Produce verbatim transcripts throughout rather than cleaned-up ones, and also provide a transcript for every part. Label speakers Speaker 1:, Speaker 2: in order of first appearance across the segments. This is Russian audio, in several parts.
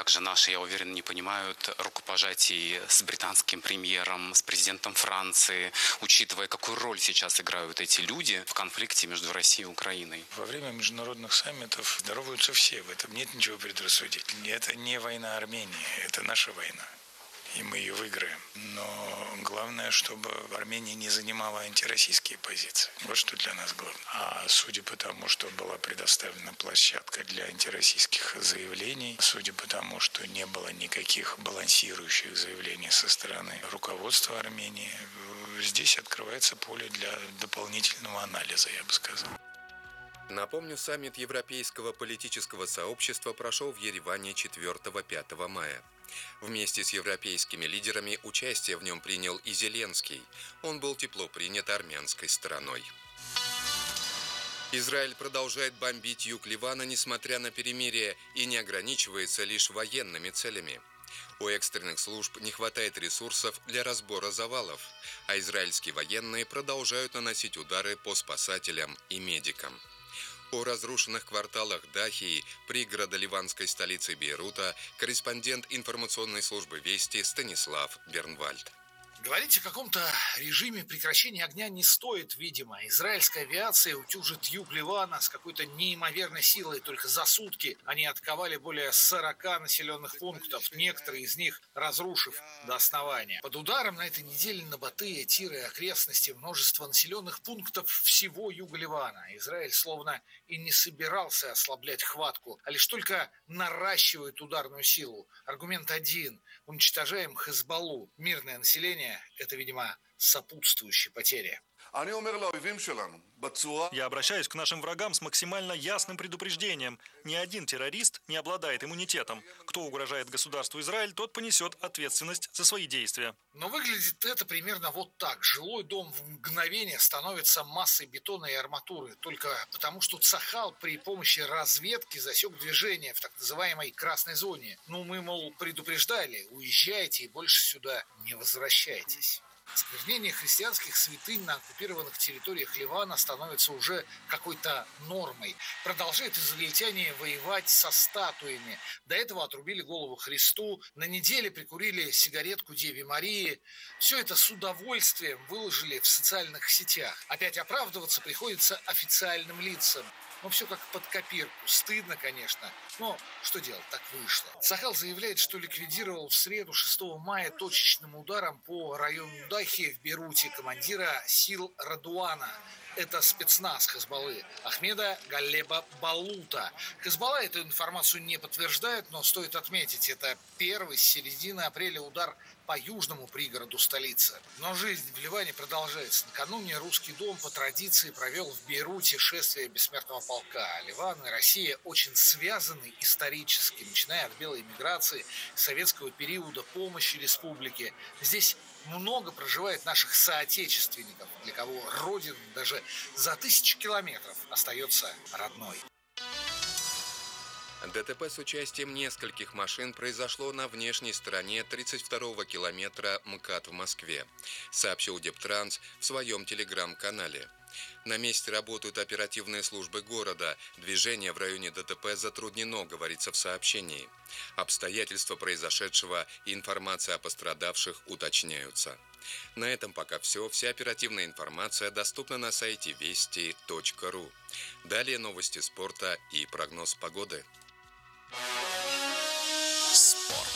Speaker 1: также наши, я уверен, не понимают рукопожатий с британским премьером, с президентом Франции, учитывая, какую роль сейчас играют эти люди в конфликте между Россией и Украиной.
Speaker 2: Во время международных саммитов здороваются все, в этом нет ничего предрассудительного. Это не война Армении, это наша война. И мы ее выиграем. Но главное, чтобы Армения не занимала антироссийские позиции. Вот что для нас главное. А судя по тому, что была предоставлена площадка для антироссийских заявлений, судя по тому, что не было никаких балансирующих заявлений со стороны руководства Армении, здесь открывается поле для дополнительного анализа, я бы сказал.
Speaker 3: Напомню, саммит Европейского политического сообщества прошел в Ереване четвёртого-пятого мая. Вместе с европейскими лидерами участие в нем принял и Зеленский. Он был тепло принят армянской стороной. Израиль продолжает бомбить юг Ливана, несмотря на перемирие, и не ограничивается лишь военными целями. У экстренных служб не хватает ресурсов для разбора завалов, а израильские военные продолжают наносить удары по спасателям и медикам. О разрушенных кварталах Дахии, пригорода ливанской столицы Бейрута, корреспондент информационной службы «Вести» Станислав Бернвальд.
Speaker 4: Говорить о каком-то режиме прекращения огня не стоит, видимо. Израильская авиация утюжит юг Ливана с какой-то неимоверной силой. Только за сутки они атаковали более сорока населенных пунктов, некоторые из них разрушив до основания. Под ударом на этой неделе Набатыя, Тира и окрестности множество населенных пунктов всего юга Ливана. Израиль словно и не собирался ослаблять хватку, а лишь только наращивает ударную силу. Аргумент один. Уничтожаем Хезболлу. Мирное население – это, видимо, сопутствующие потери.
Speaker 5: Я обращаюсь к нашим врагам с максимально ясным предупреждением. Ни один террорист не обладает иммунитетом. Кто угрожает государству Израиль, тот понесет ответственность за свои действия.
Speaker 4: Но выглядит это примерно вот так. Жилой дом в мгновение становится массой бетона и арматуры. Только потому, что Цахал при помощи разведки засек движение в так называемой красной зоне. Ну, мы, мол, предупреждали, уезжайте и больше сюда не возвращайтесь. Сквернение христианских святынь на оккупированных территориях Ливана становится уже какой-то нормой. Продолжают израильтяне воевать со статуями. До этого отрубили голову Христу, на неделе прикурили сигаретку Деве Марии. Все это с удовольствием выложили в социальных сетях. Опять оправдываться приходится официальным лицам. Ну, все как под копирку. Стыдно, конечно. Но что делать, так вышло. Цахал заявляет, что ликвидировал в среду шестого мая точечным ударом по району Дахи в Бейруте командира сил Радуана. Это спецназ Хезболлы Ахмеда Галеба Балута. Хезболла эту информацию не подтверждает, но стоит отметить, это первый с середины апреля удар по южному пригороду столицы. Но жизнь в Ливане продолжается. Накануне Русский дом по традиции провел в Бейруте шествие бессмертного полка. Ливан и Россия очень связаны исторически, начиная от белой миграции, советского периода, помощи республике. Здесь много проживает наших соотечественников, для кого родина даже за тысячи километров остается родной.
Speaker 3: ДТП с участием нескольких машин произошло на внешней стороне тридцать второго километра МКАД в Москве, сообщил Дептранс в своем телеграм-канале. На месте работают оперативные службы города. Движение в районе ДТП затруднено, говорится в сообщении. Обстоятельства произошедшего и информация о пострадавших уточняются. На этом пока все. Вся оперативная информация доступна на сайте вести точка ру. Далее новости спорта и прогноз погоды.
Speaker 6: Спорт.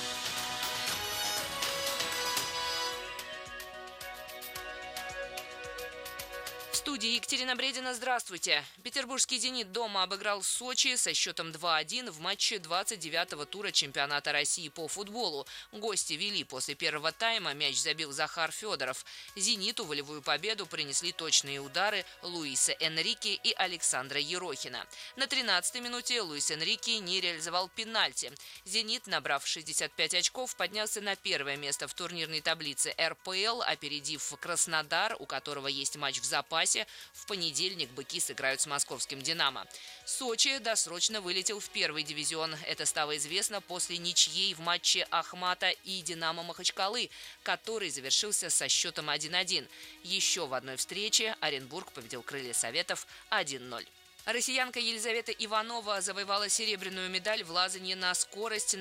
Speaker 7: В студии Екатерина Бредина. Здравствуйте. Петербургский «Зенит» дома обыграл Сочи со счетом два один в матче двадцать девятого тура чемпионата России по футболу. Гости вели после первого тайма, мяч забил Захар Федоров. «Зениту» волевую победу принесли точные удары Луиса Энрике и Александра Ерохина. На тринадцатой минуте Луис Энрике не реализовал пенальти. «Зенит», набрав шестьдесят пять очков, поднялся на первое место в турнирной таблице эр пэ эл, опередив Краснодар, у которого есть матч в запасе. В понедельник быки сыграют с московским «Динамо». Сочи досрочно вылетел в первый дивизион. Это стало известно после ничьей в матче Ахмата и «Динамо» Махачкалы, который завершился со счетом один один. Еще в одной встрече Оренбург победил «Крылья Советов» один ноль. Россиянка Елизавета Иванова завоевала серебряную медаль в лазанье на скорость